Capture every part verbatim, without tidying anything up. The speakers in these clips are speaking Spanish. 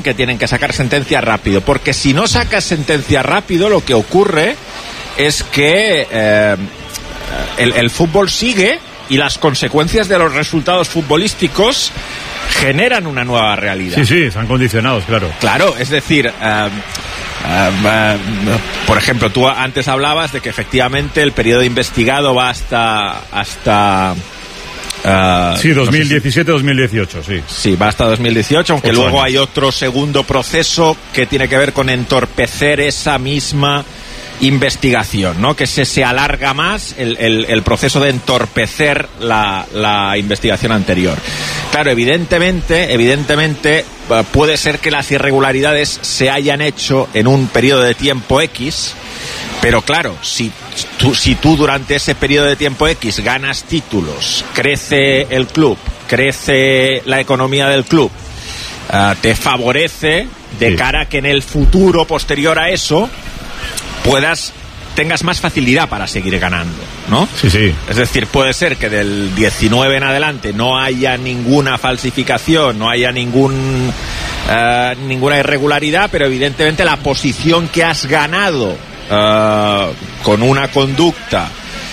que tienen que sacar sentencia rápido, porque si no sacas sentencia rápido, lo que ocurre es que eh, el, el fútbol sigue y las consecuencias de los resultados futbolísticos generan una nueva realidad. Sí, sí, están condicionados, claro. Claro, es decir, uh, uh, uh, por ejemplo, tú antes hablabas de que efectivamente el periodo investigado va hasta... hasta Uh, sí, dos mil diecisiete dos mil dieciocho, sí. Sí, va hasta dos mil dieciocho, aunque Ocho luego años. Hay otro segundo proceso que tiene que ver con entorpecer esa misma investigación, ¿no? Que se, se alarga más el, el, el proceso de entorpecer la, la investigación anterior. Claro, evidentemente, evidentemente puede ser que las irregularidades se hayan hecho en un periodo de tiempo X, pero claro, si tú, si tú durante ese periodo de tiempo X ganas títulos, crece el club, crece la economía del club, uh, te favorece de sí. cara a que en el futuro posterior a eso puedas tengas más facilidad para seguir ganando, ¿no? Sí, sí. Es decir, puede ser que del diecinueve en adelante no haya ninguna falsificación, no haya ningún uh, ninguna irregularidad, pero evidentemente la posición que has ganado uh, con una conducta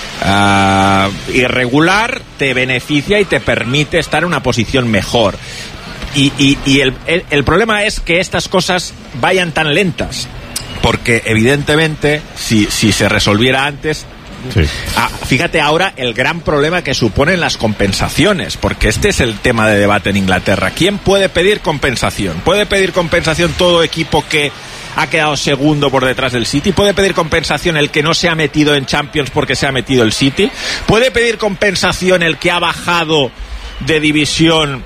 uh, irregular te beneficia y te permite estar en una posición mejor. Y, y, y el, el, el problema es que estas cosas vayan tan lentas. Porque evidentemente si, si se resolviera antes, sí. ah, fíjate ahora el gran problema que suponen las compensaciones, porque este es el tema de debate en Inglaterra. ¿Quién puede pedir compensación? ¿Puede pedir compensación todo equipo que ha quedado segundo por detrás del City? ¿Puede pedir compensación el que no se ha metido en Champions porque se ha metido el City? ¿Puede pedir compensación el que ha bajado de división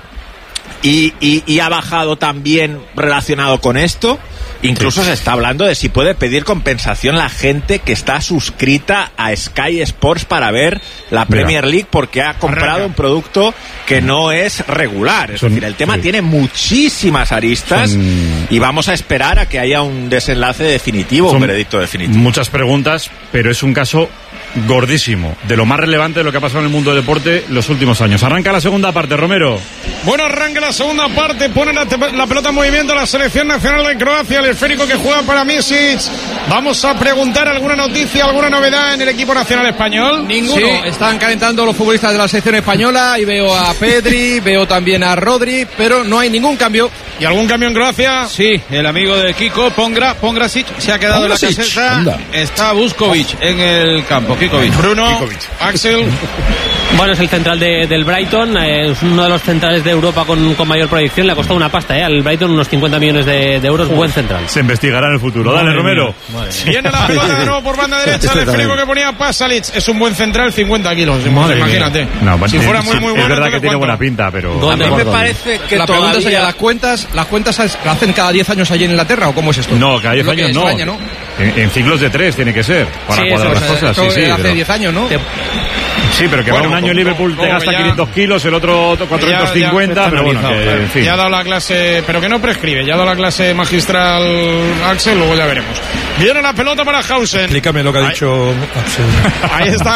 y, y, y ha bajado también relacionado con esto? Incluso sí. se está hablando de si puede pedir compensación la gente que está suscrita a Sky Sports para ver la Premier League porque ha comprado Arranca. un producto que no es regular. Es Son, decir, el tema sí. tiene muchísimas aristas Son... y vamos a esperar a que haya un desenlace definitivo, Son un veredicto definitivo. Muchas preguntas, pero es un caso gordísimo, de lo más relevante de lo que ha pasado en el mundo del deporte los últimos años. Arranca la segunda parte, Romero. Bueno, arranca la segunda parte, pone la, la pelota en movimiento la selección nacional de Croacia, el esférico que juega para Misic. Vamos a preguntar alguna noticia, alguna novedad en el equipo nacional español. Ninguno, sí. Están calentando los futbolistas de la selección española y veo a Pedri, veo también a Rodri, pero no hay ningún cambio. ¿Y algún cambio en Croacia? Sí, el amigo de Kiko, Pongra, Pongrasic, se ha quedado Pongrasic. en la caseta. Anda. Está Vuskovic en el campo. Kikovic. Bruno, Kikovic. Axel. Bueno, es el central de, del Brighton, eh, es uno de los centrales de Europa con, con mayor proyección, le ha costado una pasta, eh, al Brighton unos cincuenta millones de, de euros, Uf. buen central. Se investigará en el futuro. Dale, Romero. Viene la pelota de nuevo por banda derecha, el esférico que ponía Pasalic, es un buen central, cincuenta kilos, Madre imagínate. No, si fuera muy, muy bueno. Es verdad que tiene buena pinta, pero... A mí me parece que la todavía... pregunta sería, ¿las cuentas, las cuentas las hacen cada diez años allí en Inglaterra o cómo es esto? No, cada diez años no. España, ¿no? En, en ciclos de tres tiene que ser, para sí, cuadrar eso, las cosas. Sí, sí, hace pero... diez años, ¿no? Te... Sí, pero que bueno, va un año en Liverpool, te gasta ya, quinientos kilos, el otro cuatrocientos cincuenta, ya, pero bueno, que, en fin. Ya ha dado la clase, pero que no prescribe, ya ha dado la clase magistral Axel, luego ya veremos. Viene la pelota para Hausen. Explícame lo que ha Ahí. dicho Axel. Ahí está.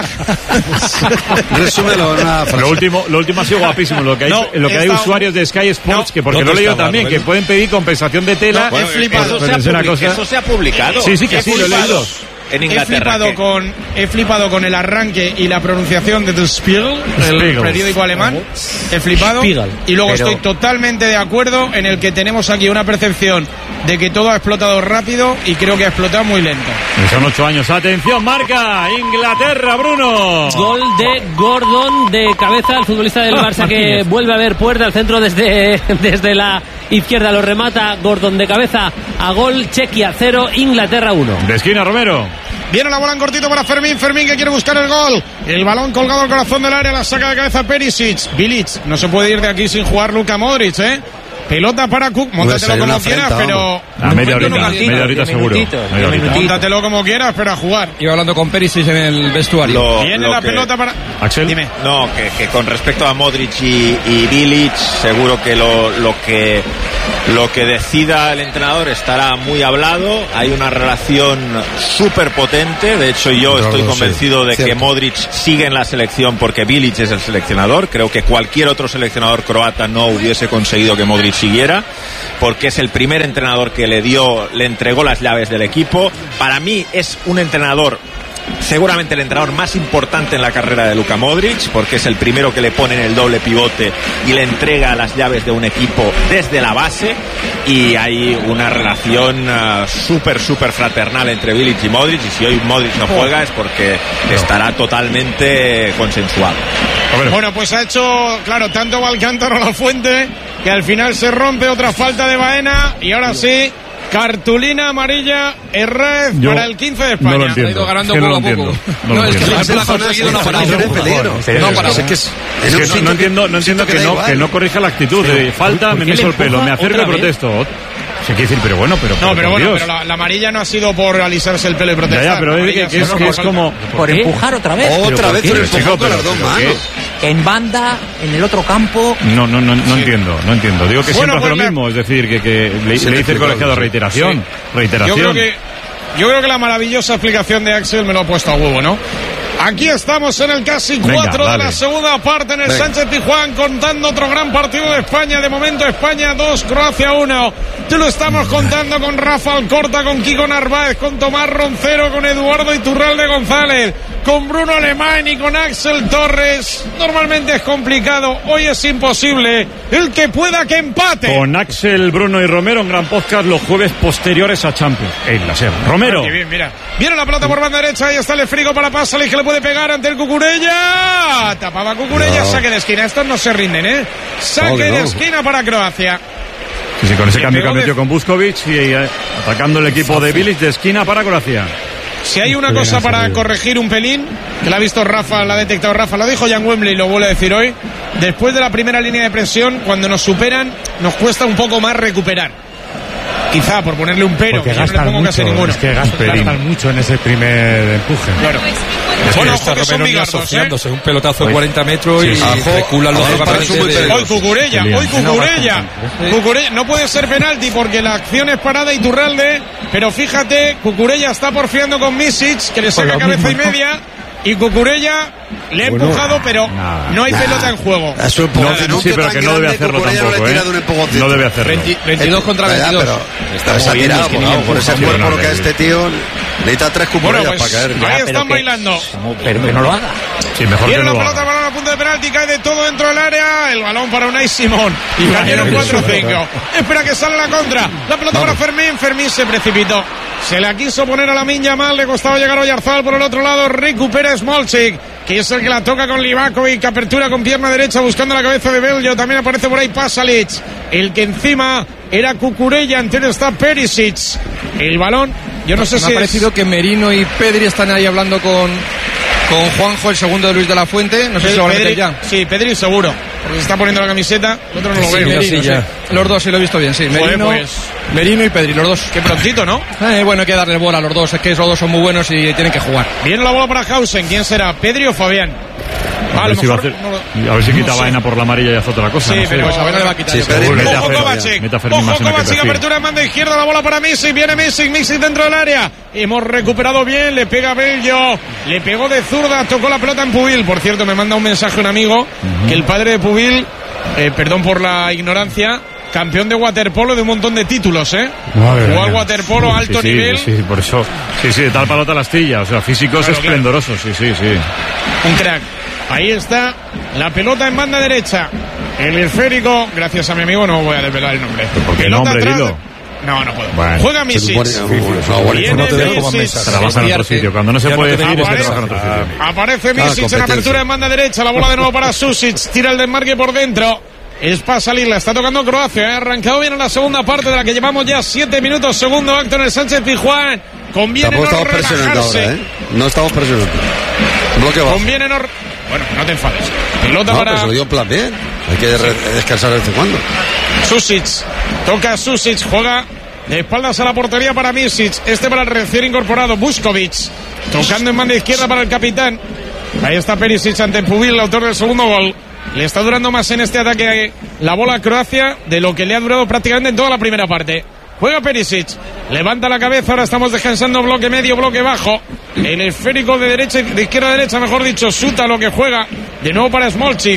Resúmelo, una frase. Lo último, lo último ha sido guapísimo, lo que hay, no, lo que hay usuarios de Sky Sports, no, que porque no lo he leído también, que pueden pedir compensación de tela. No, bueno, he flipado, eso, se ha cosa... eso se ha publicado. Sí, sí, que sí, lo he leído. En Inglaterra, he flipado ¿qué? con he flipado con el arranque y la pronunciación de The Spiegel, el periódico alemán. He flipado Spiegel. Y luego Pero... estoy totalmente de acuerdo en el que tenemos aquí una percepción de que todo ha explotado rápido y creo que ha explotado muy lento. Son ocho años. Atención, marca Inglaterra, Bruno. Gol de Gordon de cabeza, el futbolista del Barça que vuelve a ver puerta al centro desde, desde la izquierda. Lo remata Gordon de cabeza a gol. Chequia cero, Inglaterra uno. De esquina, Romero. Viene la bola en cortito para Fermín, Fermín que quiere buscar el gol. El balón colgado al corazón del área, la saca de cabeza Perisic. Bilic, no se puede ir de aquí sin jugar Luka Modric, ¿eh? Pelota para Cook, móntatelo como quieras, pero... A media horita, media horita seguro. Móntatelo como quieras, pero a jugar. Iba hablando con Perisic en el vestuario. Lo, Viene lo la que... pelota para... Axel. Dime. No, que, que con respecto a Modric y, y Bilic, seguro que lo, lo que... Lo que decida el entrenador estará muy hablado. Hay una relación súper potente. De hecho, yo estoy convencido de que Modric sigue en la selección porque Bilic es el seleccionador. Creo que cualquier otro seleccionador croata no hubiese conseguido que Modric Modric siguiera, porque es el primer entrenador que le dio, le entregó las llaves del equipo. Para mí es un entrenador, seguramente el entrenador más importante en la carrera de Luka Modric, porque es el primero que le pone en el doble pivote y le entrega las llaves de un equipo desde la base, y hay una relación uh, súper, súper fraternal entre Bilic y Modric, y si hoy Modric no juega es porque estará totalmente consensuado. Bueno, pues ha hecho, claro, tanto Valcántaro La Fuente, que al final se rompe, otra falta de Baena, y ahora sí, cartulina amarilla, Herrez Yo para el quince de España. No lo entiendo. Ha ido ganando es que no poco lo a poco. entiendo. No, No, lo es que entiendo. la ha conseguido una parada. No, para es que es, es que no, no entiendo, no entiendo que no, que no corrija la actitud. De falta, me meso el pelo, me acerco y protesto. Se quiere decir, pero bueno, pero. No, pero, pero bueno, Dios. pero la, la amarilla no ha sido por alisarse el pelo y protestar. Ya, ya, pero es, que, que es, que es como. Por empujar otra vez. Otra vez por empujar con las dos manos. En banda, en el otro campo. No, no, no, no sí. entiendo, no entiendo. Digo que bueno, siempre pues hace lo mismo, es decir, que, que le, le dice el colegiado reiteración, sí. reiteración. Yo creo que, yo creo que la maravillosa explicación de Axel me lo ha puesto a huevo, ¿no? Aquí estamos en el casi cuatro de la segunda parte en el Venga. Sánchez Pizjuán, contando otro gran partido de España. De momento España dos, Croacia uno. Te lo estamos contando con Rafa Alcorta, con Kiko Narváez, con Tomás Roncero, con Eduardo Iturralde González, con Bruno Alemán y con Axel Torres. Normalmente es complicado, hoy es imposible. El que pueda que empate. Con Axel, Bruno y Romero, un gran podcast los jueves posteriores a Champions. En la SER. Romero. Ay, bien, mira. Viene la pelota por banda derecha, ahí está el frigo para Pasalic, que le puede pegar ante el Cucurella. Tapaba Cucurella, no. Saque de esquina. Estos no se rinden, ¿eh? Saque no, no. de esquina para Croacia. Sí, sí, con ese cambio que ha metido con Vuskovic y eh, atacando el equipo de Bilic de esquina para Croacia. Si hay una cosa para corregir un pelín, que la ha visto Rafa, la ha detectado Rafa, lo dijo Jan Wembley y lo vuelve a decir hoy, después de la primera línea de presión, cuando nos superan, nos cuesta un poco más recuperar. Quizá por ponerle un pero, que yo no le pongo mucho, casi ninguno. Es que gastan, gastan mucho en ese primer empuje. Claro. Es bueno, está Romero ni asociándose, ¿eh? Un pelotazo de cuarenta metros sí, y sí. reculan los jugadores. Hoy Cucurella, hoy Cucurella. Cucurella. No puede ser penalti porque la acción es parada y Iturralde, pero fíjate, Cucurella está porfiando con Misic, que le saca cabeza y media. Y Cucurella le ha bueno, empujado, pero nada, no hay nada. pelota en juego. Es un no, sí, pero que no debe hacerlo tampoco, ¿eh? No debe hacerlo. veintidós contra veintidós. Pero está tirado, por, no, por ese cuerpo lo que es este tío. Necesita tres Cucurellas bueno, pues, para caer. Ahí ya, están que, bailando. Pero que no lo haga. Sí, mejor Viene que no la lo pelota, haga. balón a punto de penalti, cae de todo dentro del área. El balón para Unai Simón. Y cayeron cuatro cinco. Espera que sale la contra. La pelota Vamos. para Fermín. Fermín se precipitó. Se la quiso poner a la Minya mal. Le costaba llegar a Oyarzabal por el otro lado. Recupera Smolcic, que es el que la toca con Livakovic. Apertura con pierna derecha buscando la cabeza de Bello. También aparece por ahí Pasalic. El que encima era Cucurella. Entero está Perisic. El balón. Yo no pues sé me si ha parecido es... que Merino y Pedri están ahí hablando con, con Juanjo, el segundo de Luis de la Fuente. No sé Pedri, si lo van a meter ya. Sí, Pedri seguro, porque se está poniendo la camiseta. El otro no lo sí, veo. Merino, sí, sí. Los dos sí lo he visto bien, sí. Merino, Joder, pues... Merino y Pedri, los dos. Qué prontito, ¿no? Eh, bueno, hay que darle bola a los dos. Es que esos dos son muy buenos y tienen que jugar. Viene la bola para Hausen. ¿Quién será? ¿Pedri o Fabián? A, a, ver, si mejor, a, hacer, a ver si quita no Baena por la amarilla y hace otra cosa. Sí, no sé. pero a Baena le va a quitar. Sí, Ojo Kovacic. Ojo Kovacic, apertura en banda izquierda, la bola para Messi. Viene Messi, Messi dentro del área. Hemos recuperado bien, le pega Bello. Le pegó de zurda, tocó la pelota en Pubil. Por cierto, me manda un mensaje un amigo uh-huh. que el padre de Pubil, eh, perdón por la ignorancia, campeón de waterpolo de un montón de títulos, ¿eh? Jugó al waterpolo a alto sí, nivel. Sí, sí, por eso. Sí, sí, de tal palo tal astilla. O sea, físicos claro, esplendorosos, claro. sí, sí, sí. Un crack. Ahí está la pelota en banda derecha. El esférico, gracias a mi amigo, no voy a desvelar el nombre. ¿Por qué nombre, dilo? No, no puedo. Bueno, juega Misic. Trabaja en otro sitio. Cuando no se puede decir es que trabaja en otro sitio. Aparece Misic en apertura en banda derecha. La bola de nuevo para Susic. Tira el desmarque por dentro. Es para salir, la está tocando Croacia. Ha arrancado bien en la segunda parte de la que llevamos ya siete minutos. Segundo acto en el Sánchez Pizjuán. Conviene no relajarse. Ahora, ¿eh? No estamos presionando. Bloque bajo. Conviene no... Bueno, no te enfades. Pelota no, para... pero se lo dio en plan bien. Hay que sí. descansar de vez en cuando. Susic. Toca Susic. Juega de espaldas a la portería para Misic. Este para el recién incorporado Vuskovic. Tocando en banda izquierda para el capitán. Ahí está Perisic ante Pubil, el autor del segundo gol. Le está durando más en este ataque la bola a Croacia de lo que le ha durado prácticamente en toda la primera parte. Juega Perisic, levanta la cabeza, ahora estamos descansando bloque medio, bloque bajo. El esférico de derecha, de izquierda a derecha, mejor dicho, Suta lo que juega. De nuevo para Smolcic.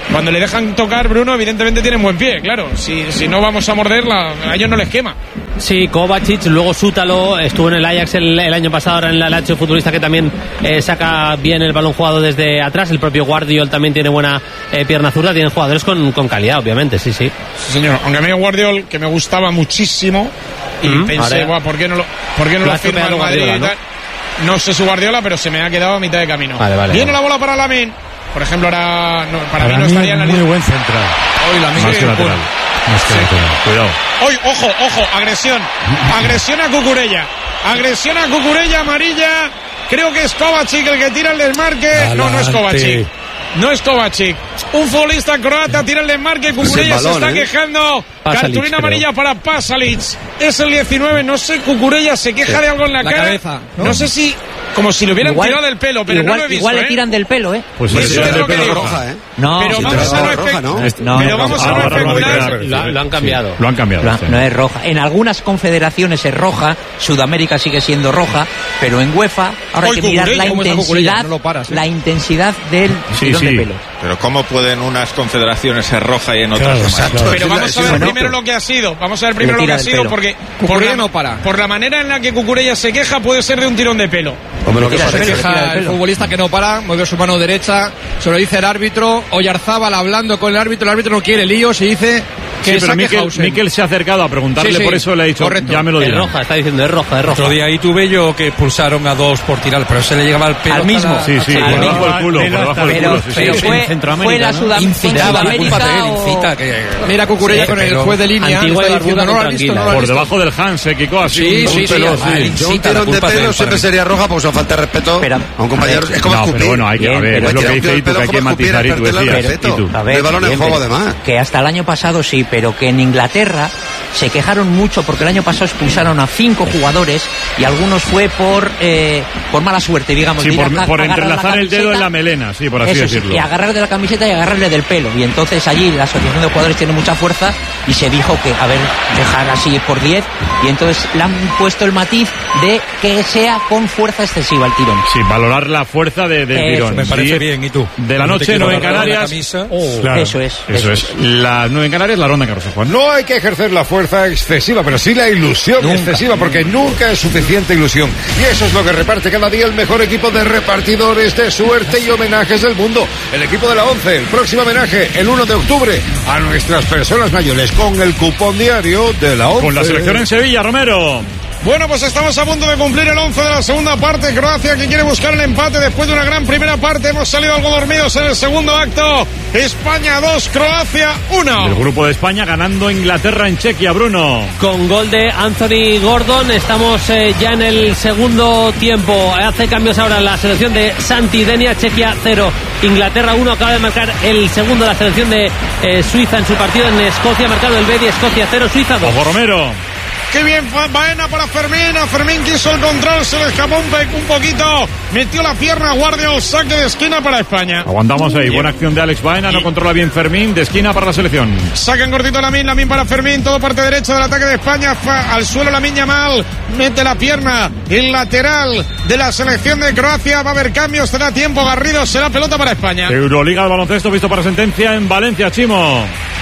cuando le dejan tocar, Bruno, evidentemente tienen buen pie, claro. Si, si no vamos a morderla, a ellos no les quema. Sí, Kovacic, luego Sútalo, estuvo en el Ajax el, el año pasado, ahora en la Lazio, futbolista que también eh, saca bien el balón jugado desde atrás. El propio Guardiol también tiene buena eh, pierna zurda. Tienen jugadores con, con calidad, obviamente, sí, sí. Sí, señor. Aunque a mí Guardiol, que me gustaba muchísimo, y mm, pensé, guau, ¿por qué no lo, ¿por qué no lo firma el Madrid? Guardiola, ¿no? No sé su Guardiola, pero se me ha quedado a mitad de camino. Vale, vale, Viene vale. la bola para Lamine. Por ejemplo, ahora no, para, para mí no estaría en la lista. Muy buen central. Hoy Lamine. Más que lateral. Más que lateral. Cuidado. Hoy, ojo, ojo, agresión. Agresión a Cucurella. Agresión a Cucurella, amarilla. Creo que es Kovacic el que tira el desmarque. Adelante. No, no es Kovacic. No es Kovacic. Un futbolista croata tira el desmarque. Cucurella se está ¿eh? quejando. Pasalic, cartulina amarilla para Pasalic. Es el diecinueve. No sé, Cucurella se queja sí. de algo en la, la cara. Cabeza, ¿no? No sé si... Como si le hubieran igual, tirado del pelo, pero igual, no lo he visto, igual ¿eh? le tiran del pelo, ¿eh? Pues eso sí, es lo que digo. Roja, ¿eh? No, pero sí, vamos a no, roja, ¿no? no, pero no, vamos no, a no no, especular. Lo, lo han cambiado. Sí, lo han cambiado. No, sí. no es roja. En algunas confederaciones es roja, Sudamérica sigue siendo roja, pero en UEFA ahora hay que mirar la intensidad, no paras, ¿eh? la intensidad del sí, tirón sí. de pelo. Pero ¿cómo pueden unas confederaciones ser roja y en otras claro, no? Claro. Pero vamos a ver bueno, primero lo que ha sido. Vamos a ver primero lo que ha sido, pelo. porque por la, no para. por la manera en la que Cucurella se queja puede ser de un tirón de pelo. Hombre, lo que se queja el futbolista que no para, mueve su mano derecha, se lo dice el árbitro. Oyarzábal hablando con el árbitro, el árbitro no quiere líos y dice que sí, pero saque Miquel, Hausen. Miquel se ha acercado a preguntarle, sí, sí, por eso le ha dicho, correcto. Ya me lo dirá. Es roja, está diciendo, es roja, es roja. Otro día ahí tuve yo que expulsaron a dos por tirar, pero se le llegaba el pelo al mismo. La... Sí, sí, al por debajo del culo, por debajo del culo. Pero fue, fue la Sudamérica incita que... Mira Cucurella sí, con el juez de línea. Antigua y diciendo, no lo has visto, no lo has por visto. debajo del Hans, eh, Kiko, así. Sí, sí, sí. Yo un tirón de pelo siempre sería roja, pues a falta de respeto a un compañero. Es como no, escupir. pero bueno, hay que, a ver, es lo que dice Itu, que hay que matizar, y tú decías. El balón en juego, además. Que hasta el año pasado sí, pero que en Inglaterra se quejaron mucho porque el año pasado expulsaron a cinco jugadores y algunos fue por eh, por mala suerte, digamos. Sí, por, a, por entrelazar el dedo en la melena, sí, por así eso, decirlo. Sí, y agarrarle de la camiseta y agarrarle del pelo. Y entonces allí la asociación de jugadores tiene mucha fuerza y se dijo que, a ver, dejar así por diez. Y entonces le han puesto el matiz de que sea con fuerza excesiva el tirón. Sí, valorar la fuerza de, del eso, tirón. Me parece sí, bien, ¿y tú? De la noche, nueve en Canarias. Oh, claro, eso es. Eso, eso es. es. Las nueve en Canarias, la ronda Carlos Juan. No hay que ejercer la fuerza excesiva, pero sí la ilusión nunca. excesiva, porque nunca es suficiente ilusión. Y eso es lo que reparte cada día el mejor equipo de repartidores de suerte y homenajes del mundo. El equipo de la ONCE. El próximo homenaje, el uno de octubre, a nuestras personas mayores, con el cupón diario de la ONCE. Con la selección en Sevilla, Romero. Bueno, pues estamos a punto de cumplir el once de la segunda parte. Croacia que quiere buscar el empate después de una gran primera parte. Hemos salido algo dormidos en el segundo acto. España dos, Croacia uno. El grupo de España ganando Inglaterra en Chequia, Bruno. Con gol de Anthony Gordon. Estamos eh, ya en el segundo tiempo. Hace cambios ahora la selección de Santi Denia. Chequia cero, Inglaterra uno. Acaba de marcar el segundo de la selección de eh, Suiza en su partido en Escocia. Ha marcado el Bedi. Escocia cero, Suiza dos. Ojo, Romero. Qué bien, Baena para Fermín. A Fermín quiso el control, se le escapó un, un poquito. Metió la pierna, Guardiol, saque de esquina para España. Aguantamos ahí, buena acción de Alex Baena, no controla bien Fermín, de esquina para la selección. Sacan cortito Lamine, Lamine para Fermín, todo parte derecha del ataque de España. Al suelo Lamine Yamal, mete la pierna. El lateral de la selección de Croacia, va a haber cambios, será tiempo, Garrido, será pelota para España. Euroliga de baloncesto, visto para sentencia en Valencia, Chimo.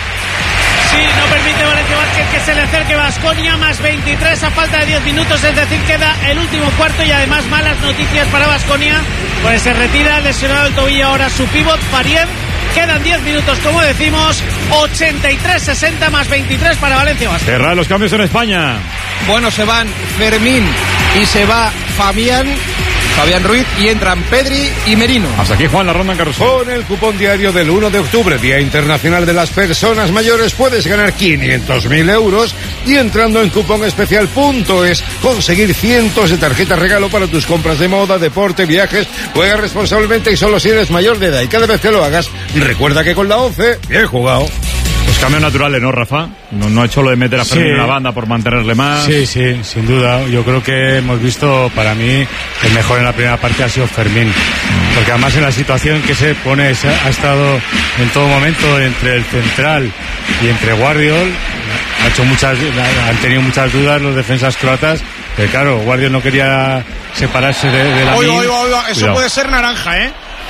Sí, no permite Valencia Vázquez que se le acerque Baskonia, más veintitrés a falta de diez minutos, es decir, queda el último cuarto y además malas noticias para Baskonia, pues se retira lesionado el tobillo ahora su pívot, Farien. Quedan diez minutos, como decimos, ochenta y tres sesenta más veintitrés para Valencia Vázquez. Cerrar los cambios en España. Bueno, se van Fermín y se va Fabián. Fabián Ruiz y entran Pedri y Merino. Hasta aquí, Juan, la ronda en Carrusel. Con el cupón diario del uno de octubre, Día Internacional de las Personas Mayores, puedes ganar quinientos mil euros y entrando en cupón especial punto es conseguir cientos de tarjetas regalo para tus compras de moda, deporte, viajes. Juega responsablemente y solo si eres mayor de edad. Y cada vez que lo hagas, recuerda que con la ONCE, bien jugado. Pues cambios naturales, ¿no, Rafa? No, no ha hecho lo de meter a Fermín sí. en la banda por mantenerle más. Sí, sí, sin duda. Yo creo que hemos visto, para mí, el mejor en la primera parte ha sido Fermín. Porque además en la situación que se pone, ha estado en todo momento entre el central y entre Guardiol. Ha hecho muchas, han tenido muchas dudas los defensas croatas. Pero claro, Guardiol no quería separarse de, de la. Oiga, oiga, oiga, eso Cuidado. Puede ser naranja, ¿eh?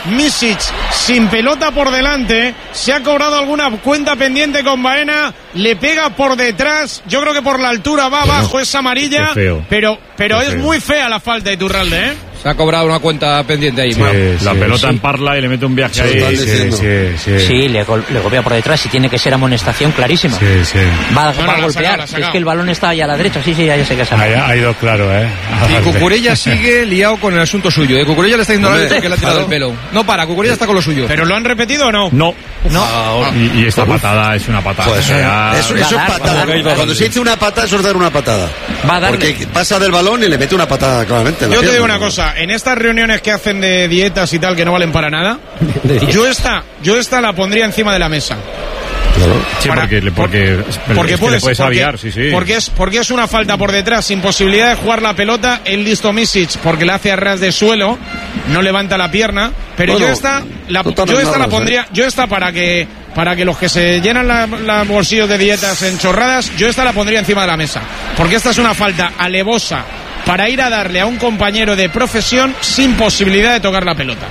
Misic sin pelota por delante, se ha cobrado alguna cuenta pendiente con Baena, le pega por detrás, yo creo que por la altura va abajo, es amarilla, pero, pero es muy fea la falta de Iturralde, ¿eh? Se ha cobrado una cuenta pendiente ahí. Sí, sí, la pelota sí. en parla y le mete un viaje ahí. Sí, sí, sí, sí. sí le, gol, le golpea por detrás y tiene que ser amonestación clarísima. Sí, sí. Va, no, va no, a golpear. Saca, saca. Es que el balón está ahí a la derecha. Sí, sí, ya, ya sé que se ha Ha ido claro, ¿eh? Y Cucurella sigue liado con el asunto suyo. ¿eh? Cucurella le está diciendo la que le ha tirado el pelo. No para, Cucurella está con lo suyo. ¿Pero lo han repetido o no? No. No. Ah, y, y esta patada es una patada. Pues, eh, eso, eso es patada. Cuando se dice una patada, eso es dar una patada. Va a darle. Porque pasa del balón y le mete una patada claramente. Yo te digo una cosa. En estas reuniones que hacen de dietas y tal que no valen para nada, yo esta, yo esta la pondría encima de la mesa. Claro. Sí, para, porque, porque, porque es puedes, le puedes porque, aviar, sí, sí. Porque es, porque es una falta por detrás, sin posibilidad de jugar la pelota, el listo Misic, porque le hace a ras de suelo, no levanta la pierna, pero bueno, yo esta, la, yo esta la pondría, yo esta para que, para que los que se llenan los bolsillos de dietas en chorradas, yo esta la pondría encima de la mesa, porque esta es una falta alevosa para ir a darle a un compañero de profesión sin posibilidad de tocar la pelota.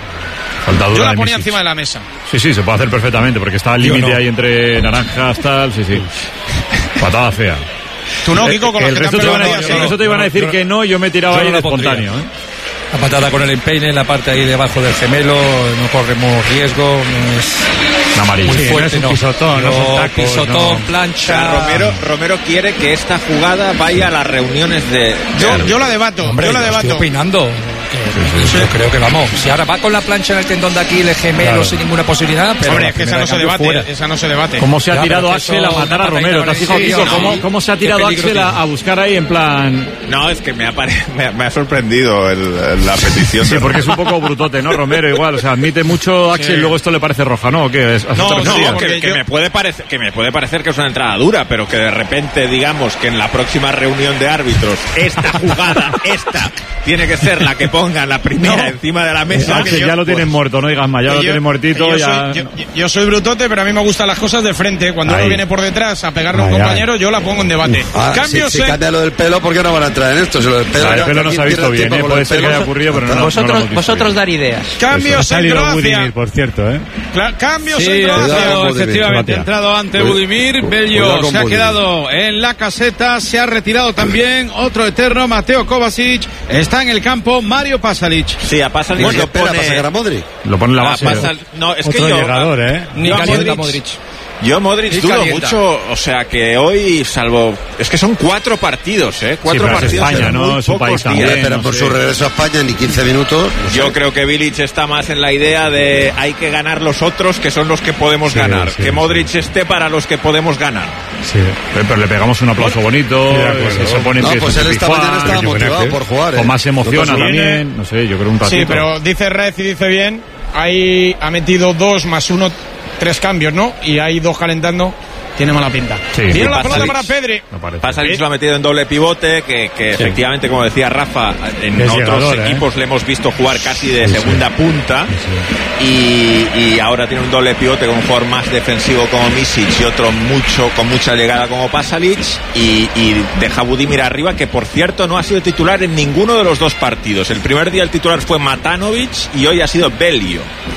Yo la ponía encima de la mesa. Sí, sí, se puede hacer perfectamente, porque está al límite no. ahí entre naranjas, tal, sí, sí. Patada fea. Tú no, Kiko, con el, los el resto te, a, sí. el resto te iban a decir que no, yo me tiraba ahí de espontáneo. ¿eh? La patada con el empeine en la parte ahí debajo del gemelo, no corremos riesgo, no es amarillo. Muy fuerte, no, no es un pisotón, no, no son tacos, pisotón, no. plancha. O sea, Romero, Romero quiere que esta jugada vaya a las reuniones de... Yo, yo la debato, Hombre, yo la debato. Estoy opinando. Sí, sí. Yo creo que vamos. Si ahora va con la plancha en el tendón de aquí, el gemelo claro. sin ninguna posibilidad. Pero hombre, es que esa no se debate. Fuera. Esa no se debate. ¿Cómo se ha ya, tirado Axel a matar a Romero? ¿Te has fijado, Kiko? ¿Cómo, ¿Cómo se ha tirado Axel a, a buscar ahí en plan.? No, es que me ha, pare... me, me ha sorprendido el, la petición. Sí, porque es un poco brutote, ¿no? Romero igual. O sea, admite mucho Axel y sí. luego esto le parece roja, ¿no? ¿O qué es? No, no, que, que, yo... me puede parecer, que me puede parecer que es una entrada dura, pero que de repente digamos que en la próxima reunión de árbitros esta jugada, esta, tiene que ser la que pongan la primera no. encima de la mesa. Axel, ya lo tienen pues, muerto, no digas más, ya lo yo, tienen muertito. Yo, ya... soy, yo, yo soy brutote, pero a mí me gustan las cosas de frente. Cuando ay. uno viene por detrás a pegarle a un compañero, ay. yo la pongo en debate. Ah, Cambios si, si cambia lo del pelo, ¿por qué no van a entrar en esto? Si lo del pelo, ah, el pelo no se ha visto bien, ¿eh? Puede ser que haya ocurrido, pero no, vosotros, no lo vosotros dar ideas. Cambios en Croacia. Budimir, por cierto, ¿eh? Cla- cambios sí, en Croacia. Efectivamente, ha entrado ante Budimir. Bello se ha quedado en la caseta. Se ha retirado también otro eterno, Mateo Kovacic. Está en el campo Mario Pasalic. Sí, a Pasalic bueno, lo pone... ¿Para sacar a Modric? Lo pone en la base. Pasal... No, es otro que yo... llegador, ¿eh? Ni calienta Modric. Yo Modric dudo mucho, o sea que hoy, salvo, es que son cuatro partidos, ¿eh? Cuatro sí, partidos. Es España, ¿no? Es un país también. Días, pero no por sé. Su regreso a España ni quince minutos. No Yo sé. creo que Bilic está más en la idea de hay que ganar los otros que son los que podemos sí, ganar. Sí, que Modric sí. esté para los que podemos ganar. Sí, pero le pegamos un aplauso bonito, sí, se pone en no, pie. Pues él esta mañana estaba motivado por jugar. ¿eh? Con más emociona también, no sé, yo creo un ratito. Sí, pero dice Rez y dice bien, ahí ha metido dos más uno, tres cambios, ¿no? Y hay dos calentando. Tiene mala pinta. Sí, Viene la pelota para Pedri. No Pasalic lo ha metido en doble pivote, que, que sí. efectivamente, como decía Rafa, en es otros llegador, equipos ¿eh? le hemos visto jugar casi de sí, segunda sí. punta. Sí. Y, y ahora tiene un doble pivote con un jugador más defensivo como Misic y otro mucho con mucha llegada como Pasalic. Y, y deja a Budimir arriba, que por cierto no ha sido titular en ninguno de los dos partidos. El primer día el titular fue Matanovic y hoy ha sido Belio.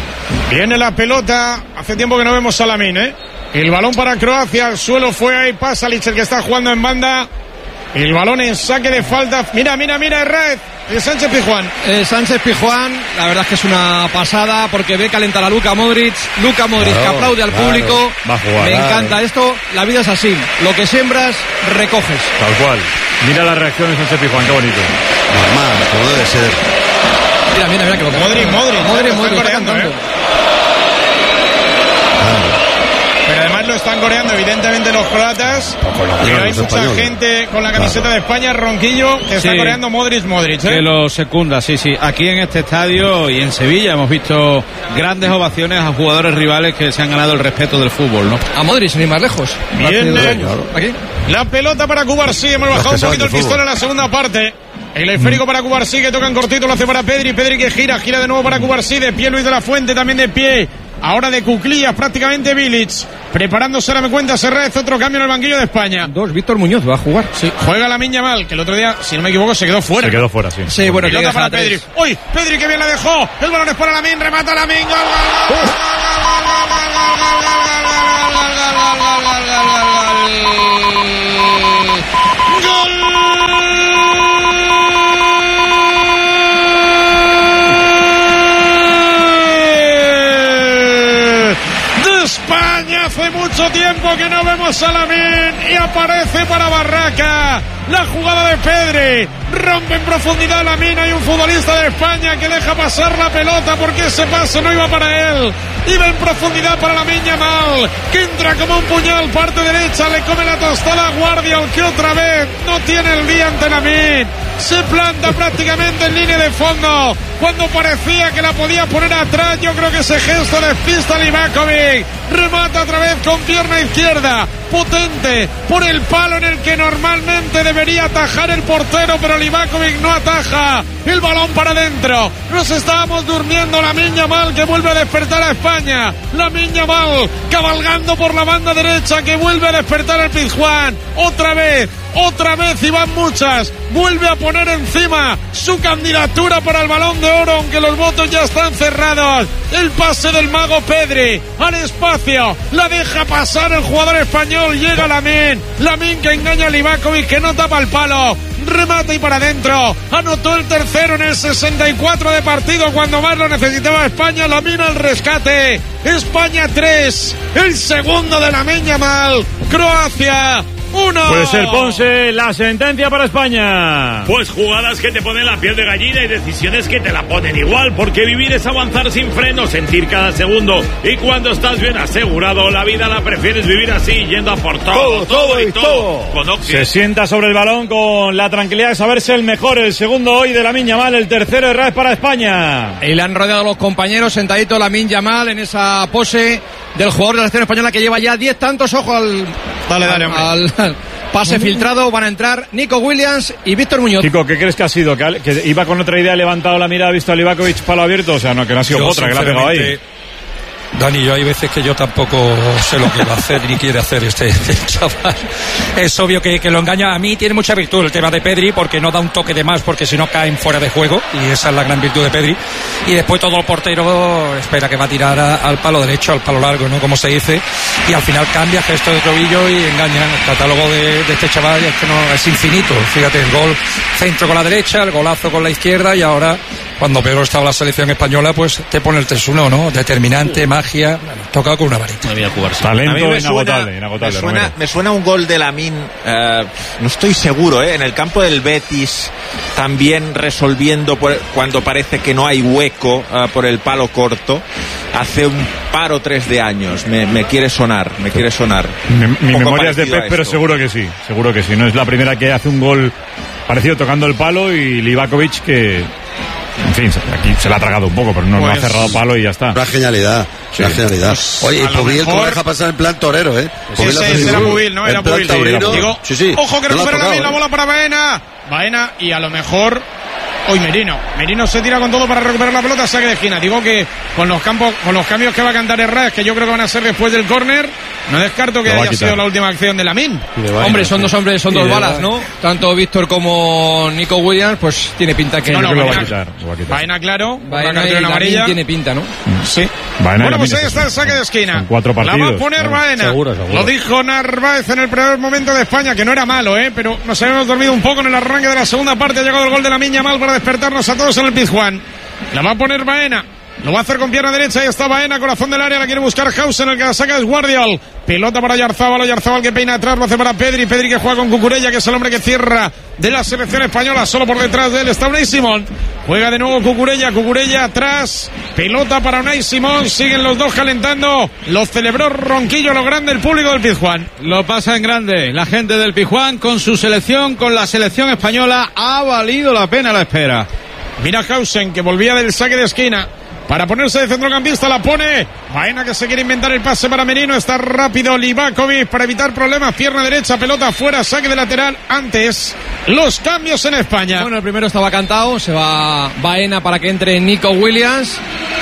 Viene la pelota. Hace tiempo que no vemos a Lamine, ¿eh? El balón para Croacia, el suelo fue ahí Pasalic el que está jugando en banda. El balón en saque de falta. Mira, mira, mira, Herrez. El Sánchez Pizjuán. Eh, Sánchez Pizjuán, la verdad es que es una pasada porque ve calentar a Luka Modric. Luka Modric claro, que aplaude al claro. público. Va a jugar, Me claro. encanta esto. La vida es así. Lo que siembras, recoges. Tal cual. Mira la reacción de Sánchez Pizjuán, qué bonito. Normal, como debe ser. Mira, mira, mira que lo que Modric, Modric, Modric, Modric, está cantando. ¿eh? Pero además lo están coreando evidentemente los croatas. Pero hay mucha gente con la camiseta claro. de España, Ronquillo, que está sí. coreando Modric, Modric. ¿eh? Que lo secunda, sí, sí. Aquí en este estadio y en Sevilla hemos visto grandes ovaciones a jugadores rivales que se han ganado el respeto del fútbol, ¿no? A Modric, ni más lejos. Bien, claro. Aquí. La pelota para Cubarsí. Hemos bajado un poquito el pistón en la segunda parte. El esférico para Cubarsí, que toca en cortito, lo hace para Pedri. Pedri que gira, gira de nuevo para Cubarsí. De pie Luis de la Fuente, también de pie. Ahora de cuclillas prácticamente Bilic. Preparándose, ahora me cuenta Serrez, otro cambio en el banquillo de España. Dos, Víctor Muñoz va a jugar. Sí, juega Lamine Yamal, que el otro día, si no me equivoco, se quedó fuera. Se quedó fuera, sí. Sí, bueno, pelota para Pedri. ¡Uy! Pedri que bien la dejó. El balón es para Lamine, remata Lamine. ¡Gol, gol, gol! España, hace mucho tiempo que no vemos a Lamine y aparece para Barraca. La jugada de Pedri, rompe en profundidad Lamine. Hay un futbolista de España que deja pasar la pelota porque ese pase no iba para él. Iba en profundidad para Lamine Yamal, que entra como un puñal, parte derecha, le come la tostada a Guardiol, que otra vez no tiene el día ante Lamine. Se planta prácticamente en línea de fondo cuando parecía que la podía poner atrás. Yo creo que ese gesto despista a Livakovic. Remata otra vez con pierna izquierda, potente, por el palo en el que normalmente debería atajar el portero, pero Livakovic no ataja. El balón para adentro. Nos estábamos durmiendo. Lamine Yamal que vuelve a despertar a España. Lamine Yamal cabalgando por la banda derecha, que vuelve a despertar al Pizjuán. Otra vez, otra vez, y van muchas. Vuelve a poner encima su candidatura para el Balón de Oro, aunque los votos ya están cerrados. El pase del mago Pedri al espacio, la deja pasar el jugador español. Llega Lamine, Lamine que engaña a Livakovic, que no tapa el palo. Remata y para adentro. Anotó el tercero en el sesenta y cuatro de partido, cuando más lo necesitaba España. Lamine al rescate. España tres, el segundo de Lamine Yamal. Croacia uno. Puede ser Ponce la sentencia para España. Pues jugadas que te ponen la piel de gallina y decisiones que te la ponen igual, porque vivir es avanzar sin freno, sentir cada segundo, y cuando estás bien asegurado, la vida la prefieres vivir así, yendo a por todo, todo, todo y todo. Con Se sienta sobre el balón con la tranquilidad de saberse el mejor, el segundo hoy de Lamine Yamal, el tercero de Raz para España. Y le han rodeado los compañeros, sentadito Lamine Yamal en esa pose del jugador de la selección española que lleva ya diez tantos. Ojo al, dale, dale, al, al pase filtrado. Van a entrar Nico Williams y Víctor Muñoz. Chico, ¿qué crees que ha sido? ¿Que, que iba con otra idea, ha levantado la mirada, ha visto a Livakovic palo abierto? O sea, no, que no ha sido yo, otra, que la ha pegado ahí. Dani, yo hay veces que yo tampoco sé lo que va a hacer ni quiere hacer este, este chaval. Es obvio que, que lo engaña. A mí tiene mucha virtud el tema de Pedri, porque no da un toque de más, porque si no caen fuera de juego, y esa es la gran virtud de Pedri. Y después todo el portero espera que va a tirar a, al palo derecho, al palo largo, ¿no? Como se dice, y al final cambia gesto de tobillo y engaña. El catálogo de, de este chaval es que no es infinito. Fíjate, el gol centro con la derecha, el golazo con la izquierda, y ahora, cuando peor estaba la selección española, pues te pone el tres uno, ¿no? Determinante, magia, tocado con una varita. Talento a mí me inagotable, suena, inagotable. Me suena, me suena un gol de Lamine, eh, no estoy seguro, ¿eh? En el campo del Betis, también resolviendo por, cuando parece que no hay hueco eh, por el palo corto, hace un par o tres de años. Me, me quiere sonar, me quiere sonar. Mi, mi memoria es de Pep, pero seguro que sí, seguro que sí. No es la primera que hace un gol parecido tocando el palo, y Livakovic que... En fin, aquí se la ha tragado un poco, pero no, pues, no ha cerrado palo y ya está. Una genialidad, sí. Una genialidad. Oye, y Pubil mejor... lo deja pasar en plan torero, ¿eh? Sí, sí, era Pubil, ¿no? Era Pubil. Digo, sí, sí. Ojo que no recupera tocado, la, la bola para Baena. Baena y a lo mejor... Hoy Merino. Merino se tira con todo para recuperar la pelota, saque de esquina. Digo que con los campos, con los cambios que va a cantar Herrera, que yo creo que van a ser después del córner, no descarto que haya sido la última acción de Lamine. Hombre, son dos hombres, son dos balas, ¿no? Tanto Víctor como Nico Williams, pues tiene pinta que... No, no, lo Baena, va a quitar, lo va a quitar. Baena claro, Baena y Lamine tiene pinta, ¿no? Sí. Baena bueno, pues ahí está el saque de esquina. Son cuatro partidos. La va a poner claro. Baena. Seguro, seguro. Lo dijo Narváez en el primer momento de España, que no era malo, ¿eh? Pero nos habíamos dormido un poco en el arranque de la segunda parte. Ha llegado el gol de Lamine Yamal para despertarnos a todos en el Pizjuán. La va a poner Baena. Lo va a hacer con pierna derecha. Ahí está Baena, corazón del área. La quiere buscar Hausen. El que la saca es Guardiol. Pelota para Yarzábal. Yarzábal que peina atrás. Lo hace para Pedri. Pedri que juega con Cucurella, que es el hombre que cierra de la selección española. Solo por detrás de él está Unai Simón. Juega de nuevo Cucurella. Cucurella atrás. Pelota para Unai Simón. Siguen los dos calentando. Lo celebró Ronquillo, lo grande, el público del Pizjuán. Lo pasa en grande. La gente del Pizjuán con su selección, con la selección española. Ha valido la pena la espera. Mira Hausen, que volvía del saque de esquina para ponerse de centrocampista. La pone Baena, que se quiere inventar el pase para Merino. Está rápido Livakovic para evitar problemas. Pierna derecha, pelota fuera, saque de lateral. Antes, los cambios en España. Bueno, el primero estaba cantado. Se va Baena para que entre Nico Williams.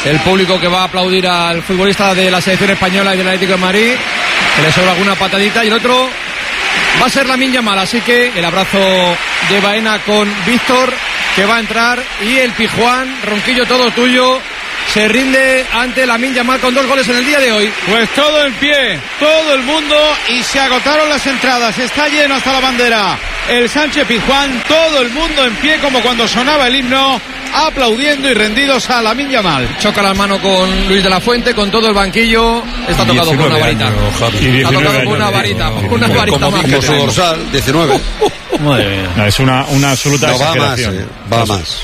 el público que va a aplaudir al futbolista de la selección española y del Atlético de Madrid, que le sobra alguna patadita, y el otro va a ser Lamine Yamal, así que el abrazo de Baena con Víctor, que va a entrar, y el Pijuán, Ronquillo, todo tuyo, se rinde ante Lamine Yamal con dos goles en el día de hoy. Pues todo en pie, todo el mundo, y se agotaron las entradas, está lleno hasta la bandera el Sánchez Pizjuán, todo el mundo en pie como cuando sonaba el himno, aplaudiendo y rendidos a Lamine Yamal. Choca la mano con Luis de la Fuente, con todo el banquillo, está tocado por una varita. Años, está tocado por una varita, por una varita como, más. Como su dorsal, diecinueve. No, es una, una absoluta no, exageración. va más, eh, va más.